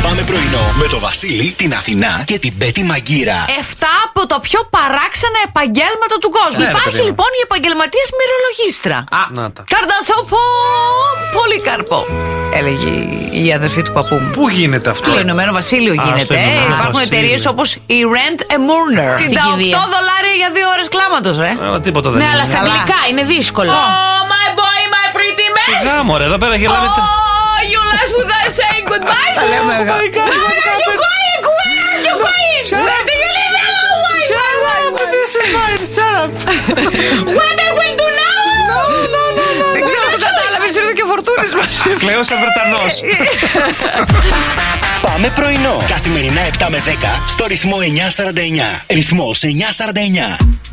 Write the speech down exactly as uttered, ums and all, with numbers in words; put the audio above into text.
Πάμε πρωινό με το Βασίλη, την Αθηνά και την Πέτη Μαγκύρα. Εφτά από τα πιο παράξενα επαγγέλματα του κόσμου. Ναι, Υπάρχει λοιπόν η επαγγελματίας μυρολογίστρα. Α, να τα. Καρδασοπό, Πολύκαρπο, έλεγε η αδερφή του παππού μου. Πού γίνεται αυτό? Στο Ηνωμένο Βασίλειο Α, γίνεται. στο Ηνωμένο Υπάρχουν Βασίλειο. εταιρείες όπως η Rent a Mourner. Στην Τα κηδεία. οκτώ δολάρια για δύο ώρες κλάματος, ρε. Α, τίποτα δεν Ναι, είναι. αλλά στα Καλά. αγγλικά είναι δύσκολο. Oh my boy, my pretty man. Σιγά μωρέ, εδώ πέρα γελάνε. Oh, you last without saying goodbye. Τα λέμε εγώ. You quiet, where are you going? Where do you live? Shut up, this is mine, shut up. What I will do now? Δεν ξέρω αν το κατάλαβες, ήρθε και ο Φορτούνης μας. Κλαίος Βρετανός. Πάμε πρωινό. Καθημερινά επτά με δέκα στο ρυθμό εννιά σαράντα εννιά. Ρυθμός εννιά σαράντα εννιά.